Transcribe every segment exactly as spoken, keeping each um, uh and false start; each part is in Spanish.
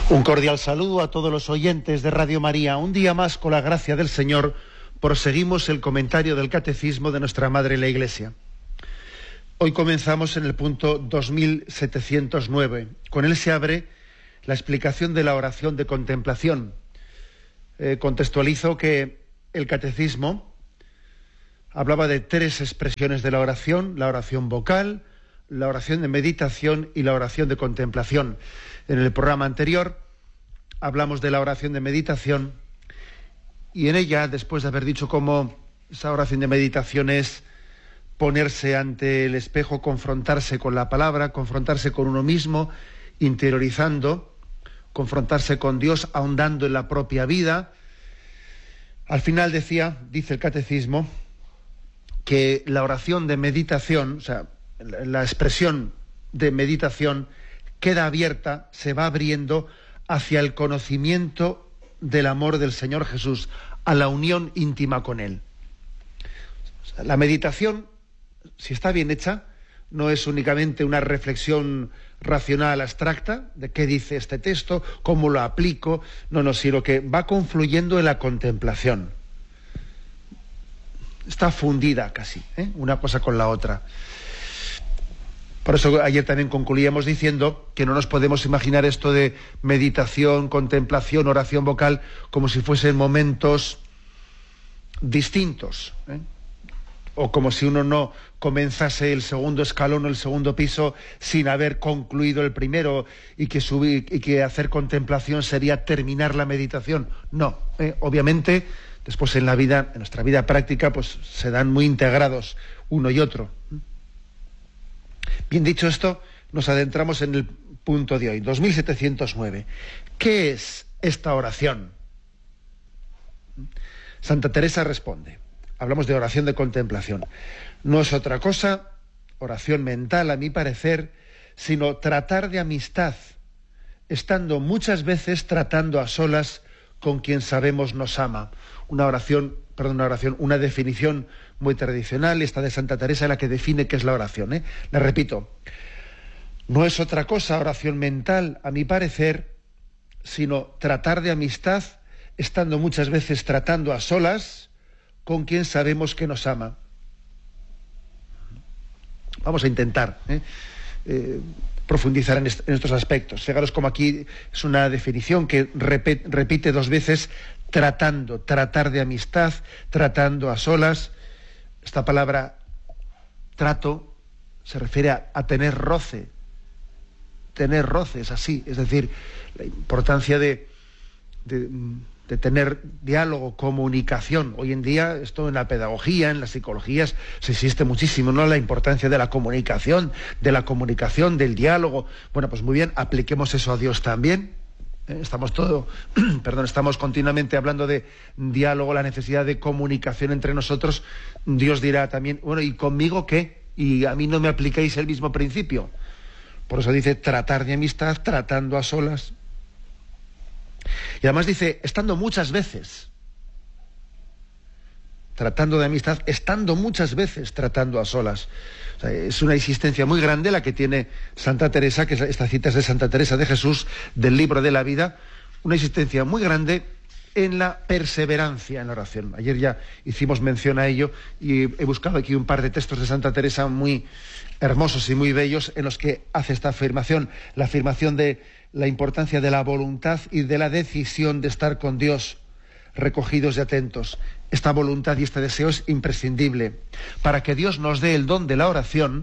Un cordial saludo a todos los oyentes de Radio María. Un día más, con la gracia del Señor, proseguimos el comentario del Catecismo de nuestra Madre la Iglesia. Hoy comenzamos en el punto dos mil setecientos nueve. Con él se abre la explicación de la oración de contemplación. Eh, contextualizo que el Catecismo hablaba de tres expresiones de la oración: la oración vocal, la oración de meditación y la oración de contemplación. En el programa anterior hablamos de la oración de meditación y en ella, después de haber dicho cómo esa oración de meditación es ponerse ante el espejo, confrontarse con la palabra, confrontarse con uno mismo, interiorizando, confrontarse con Dios, ahondando en la propia vida. Al final decía, dice el Catecismo, que la oración de meditación, o sea, la expresión de meditación queda abierta, se va abriendo hacia el conocimiento del amor del Señor Jesús, a la unión íntima con Él. O sea, la meditación, si está bien hecha, no es únicamente una reflexión racional abstracta de qué dice este texto, cómo lo aplico, no, no, sino que va confluyendo en la contemplación. Está fundida casi, ¿eh? una cosa con la otra. Por eso ayer también concluíamos diciendo que no nos podemos imaginar esto de meditación, contemplación, oración vocal, como si fuesen momentos distintos, ¿eh? O como si uno no comenzase el segundo escalón o el segundo piso sin haber concluido el primero, y que subir y que hacer contemplación sería terminar la meditación. No, ¿eh? Obviamente, después en la vida, en nuestra vida práctica, pues se dan muy integrados uno y otro. Bien, dicho esto, nos adentramos en el punto de hoy, dos mil setecientos nueve. ¿Qué es esta oración? Santa Teresa responde, hablamos de oración de contemplación. No es otra cosa, oración mental, a mi parecer, sino tratar de amistad, estando muchas veces tratando a solas con quien sabemos nos ama. Una oración, perdón, una oración, una definición muy tradicional, esta de Santa Teresa, la que define qué es la oración, ¿eh? La repito. No es otra cosa, oración mental, a mi parecer, sino tratar de amistad, estando muchas veces tratando a solas con quien sabemos que nos ama. Vamos a intentar ¿eh? Eh, profundizar en, est- en estos aspectos. Fijaros como aquí es una definición que repet- repite dos veces: tratando, tratar de amistad, tratando a solas. Esta palabra trato se refiere a, a tener roce, tener roces así, es decir, la importancia de, de, de tener diálogo, comunicación. Hoy en día, esto en la pedagogía, en las psicologías, se insiste muchísimo, ¿no?, la importancia de la comunicación, de la comunicación, del diálogo. Bueno, pues muy bien, apliquemos eso a Dios también. Estamos todo, perdón, estamos continuamente hablando de diálogo, la necesidad de comunicación entre nosotros. Dios dirá también, bueno, ¿y conmigo qué? ¿Y a mí no me aplicáis el mismo principio? Por eso dice tratar de amistad, tratando a solas. Y además dice, estando muchas veces, tratando de amistad, estando muchas veces tratando a solas. O sea, es una insistencia muy grande la que tiene Santa Teresa, que esta cita es de Santa Teresa de Jesús, del Libro de la Vida, una insistencia muy grande en la perseverancia en la oración. Ayer ya hicimos mención a ello y he buscado aquí un par de textos de Santa Teresa muy hermosos y muy bellos en los que hace esta afirmación, la afirmación de la importancia de la voluntad y de la decisión de estar con Dios, recogidos y atentos. Esta voluntad y este deseo es imprescindible para que Dios nos dé el don de la oración,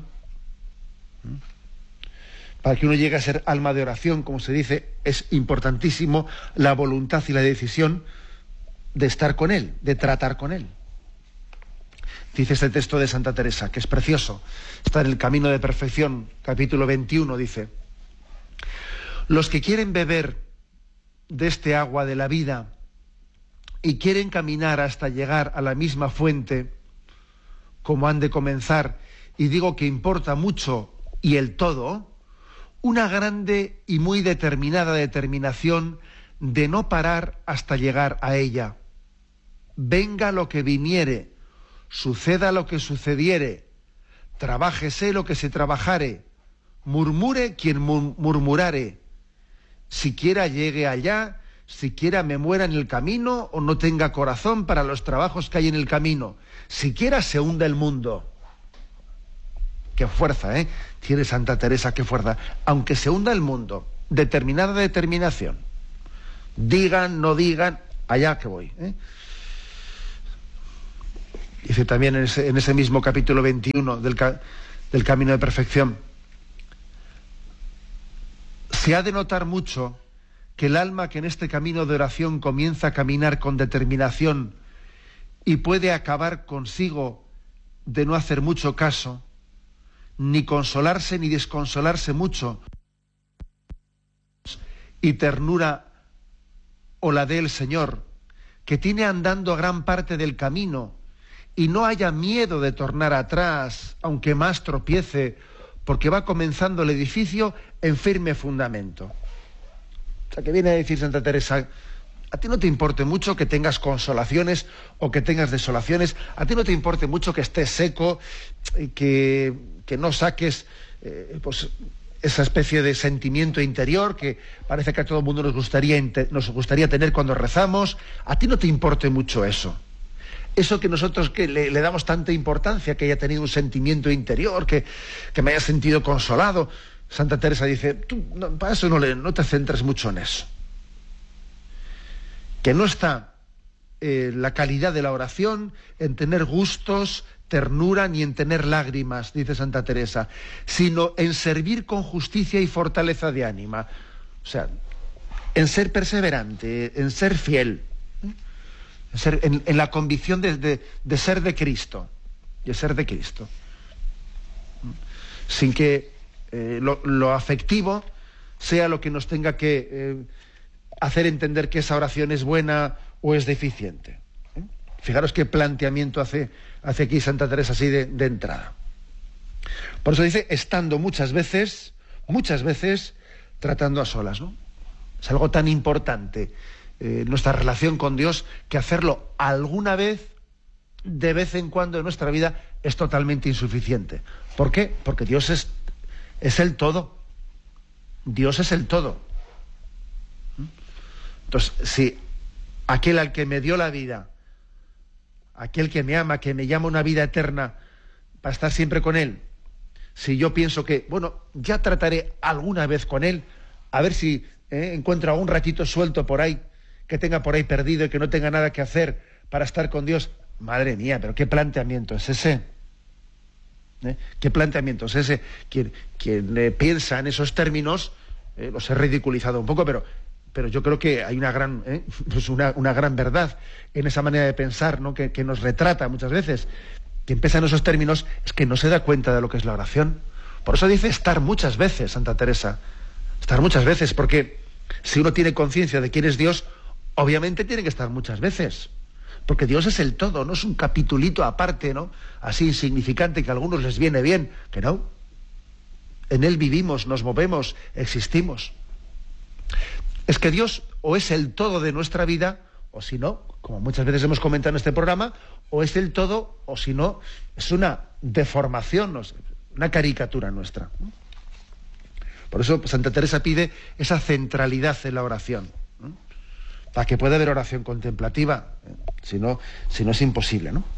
para que uno llegue a ser alma de oración, como se dice. Es importantísimo la voluntad y la decisión de estar con Él, de tratar con Él. Dice este texto de Santa Teresa, que es precioso, está en el Camino de Perfección, capítulo veintiuno, dice: los que quieren beber de este agua de la vida y quieren caminar hasta llegar a la misma fuente, como han de comenzar, y digo que importa mucho y el todo, una grande y muy determinada determinación de no parar hasta llegar a ella. Venga lo que viniere, suceda lo que sucediere, trabájese lo que se trabajare, murmure quien mur- murmurare, siquiera llegue allá, siquiera me muera en el camino o no tenga corazón para los trabajos que hay en el camino, siquiera se hunda el mundo. Qué fuerza, ¿eh? Tiene Santa Teresa, qué fuerza. Aunque se hunda el mundo, determinada determinación. Digan, no digan, allá que voy, ¿eh? Dice también en ese, en ese mismo capítulo veintiuno del, del Camino de Perfección: se ha de notar mucho que el alma que en este camino de oración comienza a caminar con determinación y puede acabar consigo de no hacer mucho caso, ni consolarse ni desconsolarse mucho, y ternura o la dé el Señor, que tiene andando gran parte del camino y no haya miedo de tornar atrás, aunque más tropiece, porque va comenzando el edificio en firme fundamento. O sea, que viene a decir Santa Teresa: a ti no te importe mucho que tengas consolaciones o que tengas desolaciones, a ti no te importe mucho que estés seco, que, que no saques eh, pues, esa especie de sentimiento interior que parece que a todo el mundo nos gustaría, nos gustaría tener cuando rezamos. A ti no te importe mucho eso. Eso que nosotros que le, le damos tanta importancia, que haya tenido un sentimiento interior, que, que me haya sentido consolado. Santa Teresa dice: tú no, para eso no, le, no te centres mucho en eso. Que no está eh, la calidad de la oración en tener gustos, ternura, ni en tener lágrimas, dice Santa Teresa, sino en servir con justicia y fortaleza de ánima. O sea, en ser perseverante, en ser fiel, ¿eh? en, ser, en, en la convicción de, de, de ser de Cristo, de ser de Cristo. Sin que eh, lo, lo afectivo sea lo que nos tenga que eh, hacer entender que esa oración es buena o es deficiente. ¿eh? Fijaros qué planteamiento hace, hace aquí Santa Teresa así de, de entrada. Por eso dice, estando muchas veces, muchas veces, tratando a solas, ¿no? Es algo tan importante, eh, nuestra relación con Dios, que hacerlo alguna vez, de vez en cuando en nuestra vida, es totalmente insuficiente. ¿Por qué? Porque Dios es, es el todo. Dios es el todo. Entonces, si aquel al que me dio la vida, aquel que me ama, que me llama una vida eterna, para estar siempre con Él, si yo pienso que, bueno, ya trataré alguna vez con Él, a ver si eh, encuentro algún ratito suelto por ahí, que tenga por ahí perdido y que no tenga nada que hacer para estar con Dios. Madre mía, pero ¿qué planteamiento es ese? ¿Eh? ¿Qué planteamiento es ese? Quien, quien eh, piensa en esos términos, eh, los he ridiculizado un poco, pero... pero yo creo que hay una gran, ¿eh? pues una, una gran verdad en esa manera de pensar, ¿no? que, que nos retrata muchas veces. Quien piensa en esos términos es que no se da cuenta de lo que es la oración. Por eso dice estar muchas veces, Santa Teresa. Estar muchas veces, porque si uno tiene conciencia de quién es Dios, obviamente tiene que estar muchas veces. Porque Dios es el todo, no es un capitulito aparte, ¿no? Así insignificante que a algunos les viene bien, que no. En Él vivimos, nos movemos, existimos. Es que Dios o es el todo de nuestra vida, o si no, como muchas veces hemos comentado en este programa, o es el todo, o si no, es una deformación, una caricatura nuestra. Por eso Santa Teresa pide esa centralidad en la oración, ¿no? Para que pueda haber oración contemplativa, si no, si no es imposible, ¿no?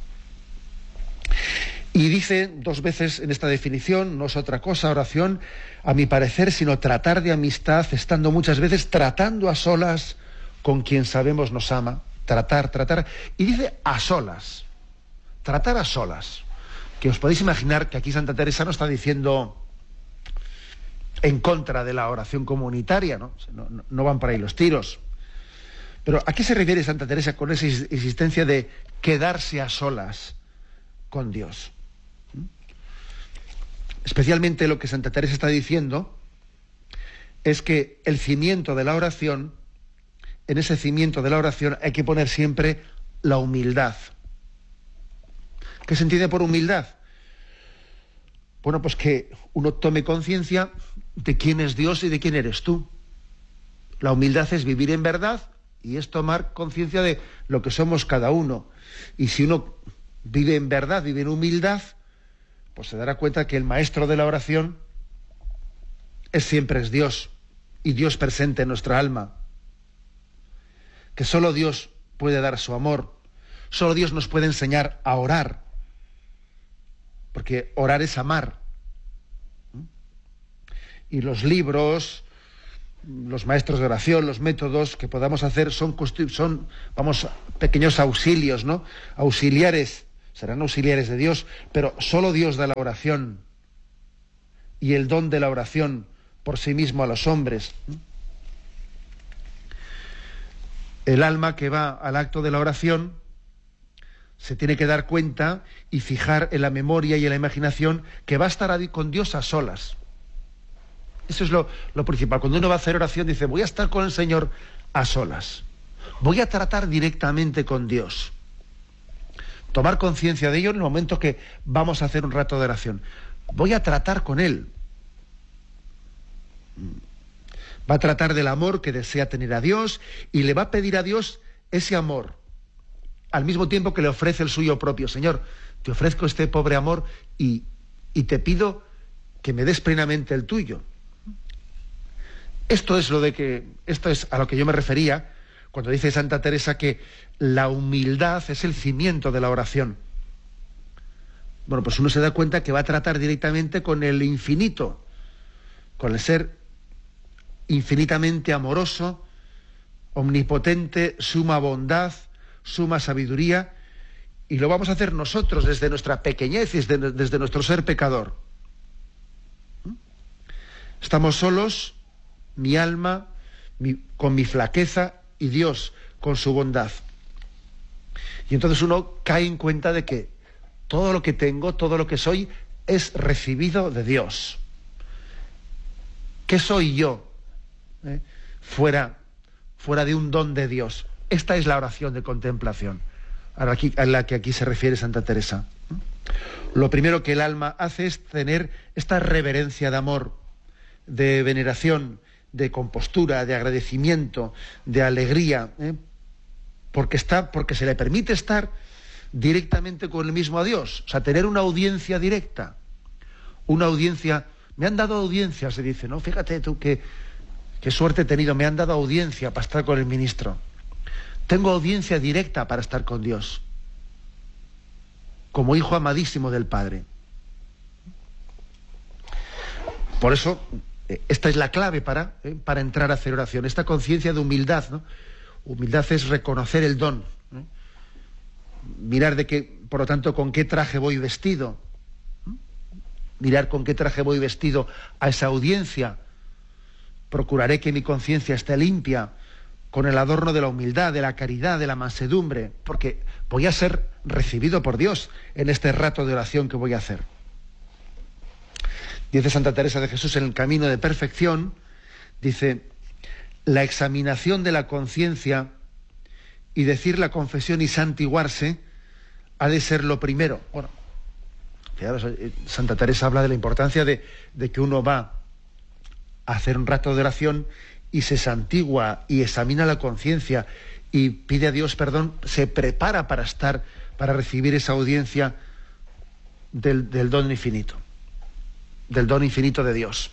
Y dice dos veces en esta definición, no es otra cosa oración, a mi parecer, sino tratar de amistad, estando muchas veces tratando a solas con quien sabemos nos ama. Tratar, tratar. Y dice a solas. Tratar a solas. Que os podéis imaginar que aquí Santa Teresa no está diciendo en contra de la oración comunitaria, ¿no? No, no, no van por ahí los tiros. Pero ¿a qué se refiere Santa Teresa con esa insistencia de quedarse a solas con Dios? Especialmente lo que Santa Teresa está diciendo es que el cimiento de la oración, en ese cimiento de la oración hay que poner siempre la humildad. ¿Qué se entiende por humildad? Bueno, pues que uno tome conciencia de quién es Dios y de quién eres tú. La humildad es vivir en verdad y es tomar conciencia de lo que somos cada uno. Y si uno vive en verdad, vive en humildad, pues se dará cuenta que el maestro de la oración es siempre es Dios. y Dios presente en nuestra alma, que solo Dios puede dar su amor, solo Dios nos puede enseñar a orar, porque orar es amar. Y los libros, los maestros de oración, los métodos que podamos hacer son, son vamos, pequeños auxilios, ¿no? Auxiliares, serán auxiliares de Dios, pero solo Dios da la oración y el don de la oración por sí mismo a los hombres. El alma que va al acto de la oración se tiene que dar cuenta y fijar en la memoria y en la imaginación que va a estar con Dios a solas. Eso es lo, lo principal. Cuando uno va a hacer oración dice, voy a estar con el Señor a solas. Voy a tratar directamente con Dios. Tomar conciencia de ello en el momento que vamos a hacer un rato de oración. Voy a tratar con Él. Va a tratar del amor que desea tener a Dios y le va a pedir a Dios ese amor, al mismo tiempo que le ofrece el suyo propio. Señor, te ofrezco este pobre amor y, y te pido que me des plenamente el tuyo. Esto es lo de que, esto es a lo que yo me refería cuando dice Santa Teresa que la humildad es el cimiento de la oración. Bueno, pues uno se da cuenta que va a tratar directamente con el infinito, con el ser infinitamente amoroso, omnipotente, suma bondad, suma sabiduría, y lo vamos a hacer nosotros desde nuestra pequeñez, desde, desde nuestro ser pecador. Estamos solos, mi alma, mi, con mi flaqueza, y Dios con su bondad. Y entonces uno cae en cuenta de que todo lo que tengo, todo lo que soy, es recibido de Dios. ¿Qué soy yo? ¿Eh? Fuera, fuera de un don de Dios. Esta es la oración de contemplación a la, que, a la que aquí se refiere Santa Teresa. Lo primero que el alma hace es tener esta reverencia de amor, de veneración, de compostura, de agradecimiento, de alegría, ¿eh? porque está, porque se le permite estar directamente con el mismo Dios, o sea, tener una audiencia directa, una audiencia. Me han dado audiencia, se dice, ¿no? Fíjate tú qué, qué suerte he tenido, me han dado audiencia para estar con el ministro. Tengo audiencia directa para estar con Dios, como hijo amadísimo del Padre. Por eso, esta es la clave para, eh, para entrar a hacer oración, esta conciencia de humildad, ¿no? Humildad es reconocer el don, ¿eh? Mirar de qué, por lo tanto, con qué traje voy vestido, mirar con qué traje voy vestido a esa audiencia. Procuraré que mi conciencia esté limpia, con el adorno de la humildad, de la caridad, de la mansedumbre, porque voy a ser recibido por Dios en este rato de oración que voy a hacer. Dice Santa Teresa de Jesús en el Camino de Perfección, dice, la examinación de la conciencia y decir la confesión y santiguarse ha de ser lo primero. Bueno, Santa Teresa habla de la importancia de, de que uno va a hacer un rato de oración y se santigua y examina la conciencia y pide a Dios perdón, se prepara para estar, para recibir esa audiencia del, del don infinito, del don infinito de Dios.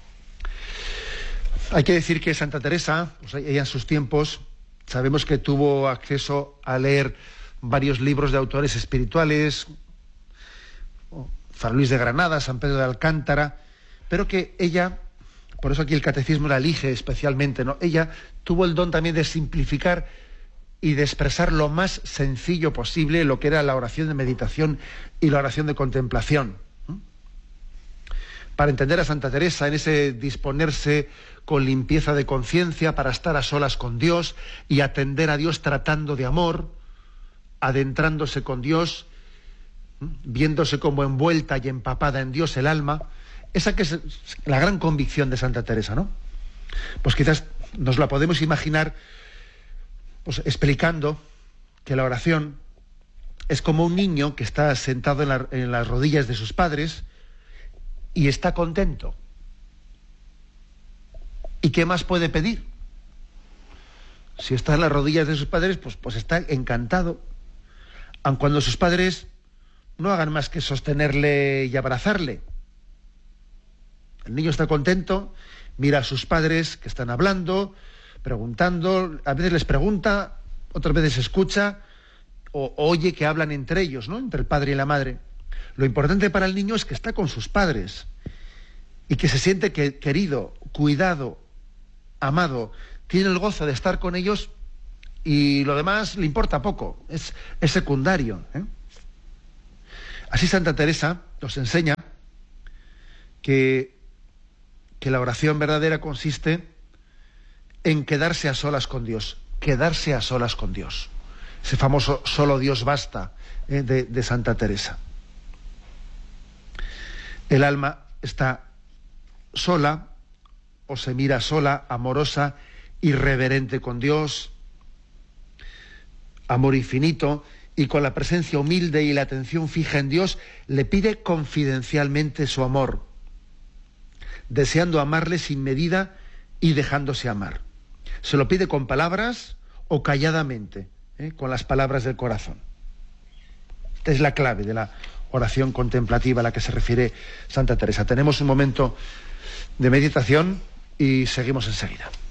Hay que decir que Santa Teresa, pues ella en sus tiempos, sabemos que tuvo acceso a leer varios libros de autores espirituales, San Luis de Granada, San Pedro de Alcántara, pero que ella, por eso aquí el catecismo la elige especialmente, ¿no? Ella tuvo el don también de simplificar y de expresar lo más sencillo posible lo que era la oración de meditación y la oración de contemplación. Para entender a Santa Teresa en ese disponerse con limpieza de conciencia para estar a solas con Dios y atender a Dios tratando de amor, adentrándose con Dios, viéndose como envuelta y empapada en Dios el alma, esa que es la gran convicción de Santa Teresa, ¿no? Pues quizás nos la podemos imaginar pues, explicando que la oración es como un niño que está sentado en, la, en las rodillas de sus padres y está contento. ¿Y qué más puede pedir? Si está en las rodillas de sus padres, pues, pues está encantado. Aun cuando sus padres no hagan más que sostenerle y abrazarle. El niño está contento Mira a sus padres que están hablando, preguntando, a veces les pregunta, otras veces escucha, o oye que hablan entre ellos, ¿no? Entre el padre y la madre. Lo importante para el niño es que está con sus padres y que se siente que, querido, cuidado, amado, tiene el gozo de estar con ellos y lo demás le importa poco, es, es secundario, ¿eh? Así Santa Teresa nos enseña que, que la oración verdadera consiste en quedarse a solas con Dios, quedarse a solas con Dios. Ese famoso solo Dios basta, ¿eh? de, de Santa Teresa. El alma está sola, o se mira sola, amorosa, irreverente con Dios, amor infinito, y con la presencia humilde y la atención fija en Dios, le pide confidencialmente su amor, deseando amarle sin medida y dejándose amar. Se lo pide con palabras o calladamente, ¿eh? con las palabras del corazón. Esta es la clave de la oración contemplativa a la que se refiere Santa Teresa. Tenemos un momento de meditación y seguimos enseguida.